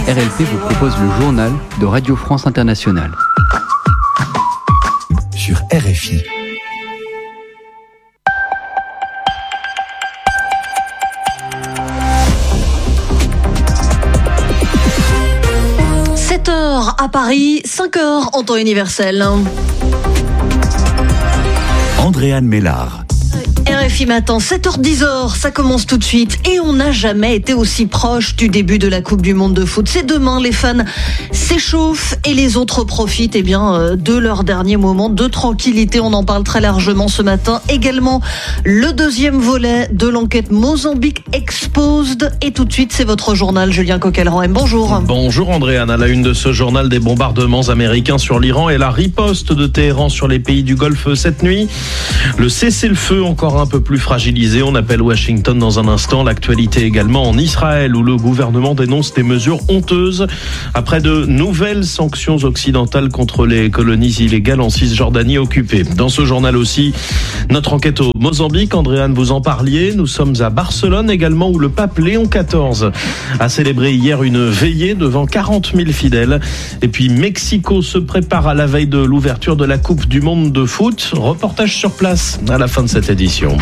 RLP vous propose le journal de Radio France Internationale. Sur RFI. « 7h à Paris, 5h en temps universel. » Andréane Mélard. RFI Matin, 7h-10h, ça commence tout de suite et on n'a jamais été aussi proche du début de la Coupe du Monde de foot. C'est demain, les fans s'échauffent et les autres profitent de leur dernier moment de tranquillité. On en parle très largement ce matin. Également, le deuxième volet de l'enquête Mozambique Exposed. Et tout de suite, c'est votre journal, Julien Coquelin. Bonjour. Bonjour Andréane, à la une de ce journal, des bombardements américains sur l'Iran et la riposte de Téhéran sur les pays du Golfe cette nuit. Le cessez-le-feu encore un peu plus fragilisé. On appelle Washington dans un instant. L'actualité également en Israël où le gouvernement dénonce des mesures honteuses après de nouvelles sanctions occidentales contre les colonies illégales en Cisjordanie occupée. Dans ce journal aussi, notre enquête au Mozambique. Andréane, vous en parliez. Nous sommes à Barcelone également où le pape Léon XIV a célébré hier une veillée devant 40 000 fidèles. Et puis Mexico se prépare à la veille de l'ouverture de la Coupe du Monde de foot. Reportage sur place à la fin de cette édition.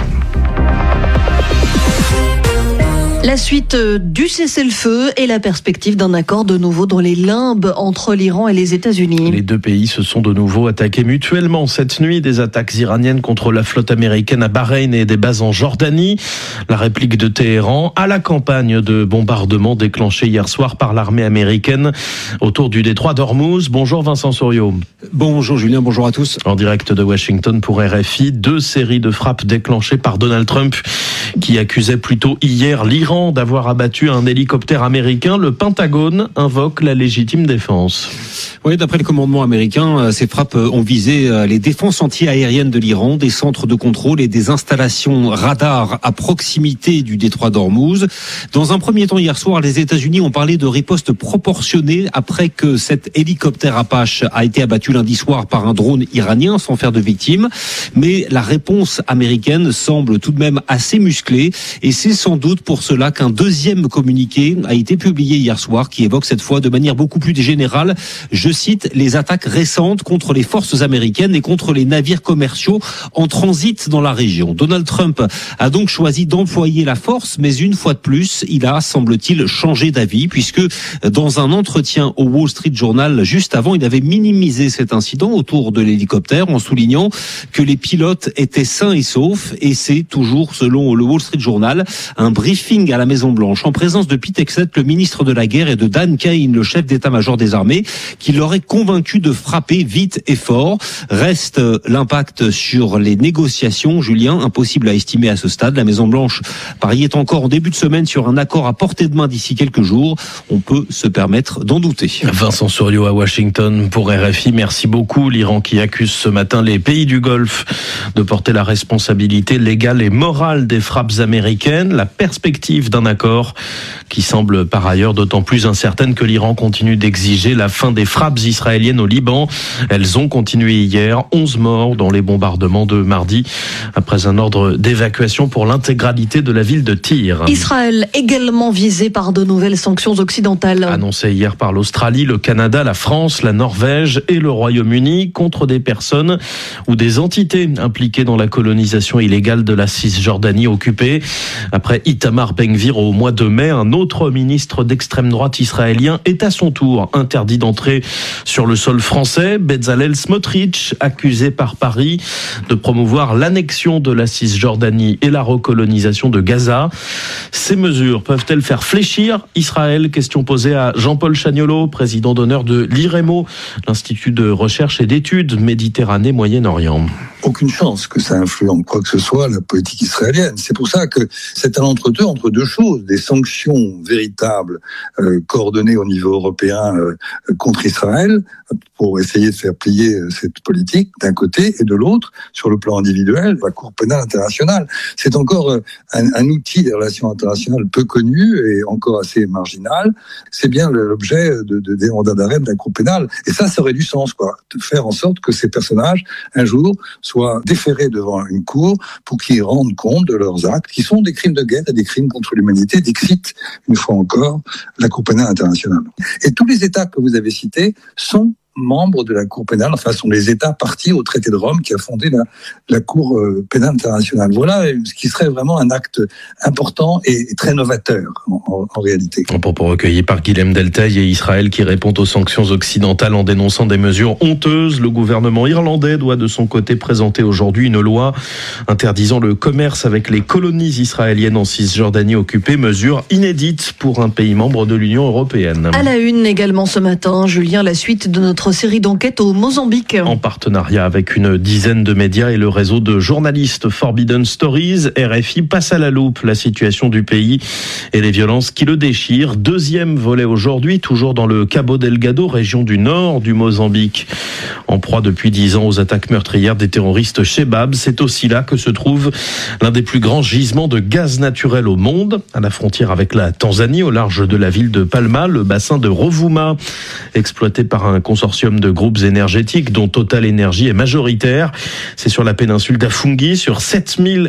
La suite du cessez-le-feu et la perspective d'un accord de nouveau dans les limbes entre l'Iran et les États-Unis. Les deux pays se sont de nouveau attaqués mutuellement cette nuit. Des attaques iraniennes contre la flotte américaine à Bahreïn et des bases en Jordanie. La réplique de Téhéran à la campagne de bombardement déclenchée hier soir par l'armée américaine autour du détroit d'Ormuz. Bonjour Vincent Souriau. Bonjour Julien, bonjour à tous. En direct de Washington pour RFI, 2 séries de frappes déclenchées par Donald Trump qui accusait plutôt hier l'Iran d'avoir abattu un hélicoptère américain. Le Pentagone invoque la légitime défense. Oui, d'après le commandement américain, ces frappes ont visé les défenses anti-aériennes de l'Iran, des centres de contrôle et des installations radars à proximité du détroit d'Ormuz. Dans un premier temps, hier soir, les États-Unis ont parlé de riposte proportionnée après que cet hélicoptère Apache a été abattu lundi soir par un drone iranien sans faire de victimes. Mais la réponse américaine semble tout de même assez musclée et c'est sans doute pour cela qu'un deuxième communiqué a été publié hier soir qui évoque cette fois de manière beaucoup plus générale, je cite, les attaques récentes contre les forces américaines et contre les navires commerciaux en transit dans la région. Donald Trump a donc choisi d'employer la force, mais une fois de plus, il a, semble-t-il, changé d'avis puisque dans un entretien au Wall Street Journal juste avant, il avait minimisé cet incident autour de l'hélicoptère en soulignant que les pilotes étaient sains et saufs et c'est toujours, selon le Wall Street Journal, un briefing à la Maison-Blanche en présence de Pete Hegseth, le ministre de la Guerre, et de Dan Cain, le chef d'état-major des armées, qui l'aurait convaincu de frapper vite et fort. Reste l'impact sur les négociations, Julien, impossible à estimer à ce stade. La Maison-Blanche pariait encore en début de semaine sur un accord à portée de main d'ici quelques jours. On peut se permettre d'en douter. Vincent Souriau à Washington pour RFI. Merci beaucoup. L'Iran qui accuse ce matin les pays du Golfe de porter la responsabilité légale et morale des frappes américaines. La perspective d'un accord qui semble par ailleurs d'autant plus incertaine que l'Iran continue d'exiger la fin des frappes israéliennes au Liban. Elles ont continué hier, 11 morts dans les bombardements de mardi après un ordre d'évacuation pour l'intégralité de la ville de Tyr. Israël également visé par de nouvelles sanctions occidentales. Annoncé hier par l'Australie, le Canada, la France, la Norvège et le Royaume-Uni contre des personnes ou des entités impliquées dans la colonisation illégale de la Cisjordanie occupée. Après Itamar Ben-Gvir au mois de mai, un autre ministre d'extrême droite israélien est à son tour interdit d'entrer sur le sol français. Bezalel Smotrich, accusé par Paris de promouvoir l'annexion de la Cisjordanie et la recolonisation de Gaza. Ces mesures peuvent-elles faire fléchir Israël? Question posée à Jean-Paul Chagnolot, président d'honneur de l'IREMO, l'Institut de recherche et d'études Méditerranée-Moyen-Orient. Aucune chance que ça influence quoi que ce soit la politique israélienne. C'est pour ça que c'est un entre-deux entre deux choses, des sanctions véritables coordonnées au niveau européen contre Israël pour essayer de faire plier cette politique d'un côté et de l'autre, sur le plan individuel, la Cour pénale internationale. C'est encore un outil des relations internationales peu connu et encore assez marginal. C'est bien l'objet des mandats d'arrêt de la Cour pénale. Et ça aurait du sens, quoi. De faire en sorte que ces personnages, un jour, soient déférés devant une cour pour qu'ils rendent compte de leurs actes, qui sont des crimes de guerre et des crimes contre contre l'humanité, dixit, une fois encore, la Cour pénale internationale. Et tous les États que vous avez cités sont membres de la Cour pénale, enfin sont les États partis au traité de Rome qui a fondé la Cour pénale internationale. Voilà ce qui serait vraiment un acte important et très novateur en réalité. Un propos recueilli par Guilhem Deltaille et Israël qui répond aux sanctions occidentales en dénonçant des mesures honteuses. Le gouvernement irlandais doit de son côté présenter aujourd'hui une loi interdisant le commerce avec les colonies israéliennes en Cisjordanie occupée, mesure inédite pour un pays membre de l'Union européenne. À la une également ce matin, Julien, la suite de notre série d'enquêtes au Mozambique. En partenariat avec une dizaine de médias et le réseau de journalistes Forbidden Stories, RFI passe à la loupe la situation du pays et les violences qui le déchirent. Deuxième volet aujourd'hui, toujours dans le Cabo Delgado, région du nord du Mozambique. En proie depuis 10 ans aux attaques meurtrières des terroristes Chebab, c'est aussi là que se trouve l'un des plus grands gisements de gaz naturel au monde, à la frontière avec la Tanzanie, au large de la ville de Palma, le bassin de Rovuma, exploité par un consortium de groupes énergétiques dont Total Energy est majoritaire. C'est sur la péninsule d'Afungi, sur 7000